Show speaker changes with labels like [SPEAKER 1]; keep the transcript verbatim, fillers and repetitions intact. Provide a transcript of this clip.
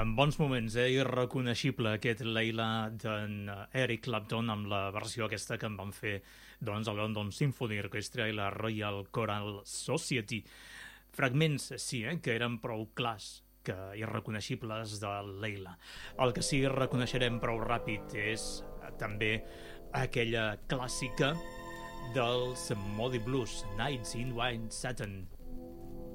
[SPEAKER 1] En bons moments, eh? Irreconeixible aquest Leila d'en Eric Clapton amb la versió aquesta que en van fer doncs, el London Symphony Orchestra i la Royal Choral Society. Fragments, sí, eh? Que eren prou clars, que irreconeixibles de Leila. El que sí reconeixerem prou ràpid és també aquella clàssica dels Moody Blues, Nights in White Satin.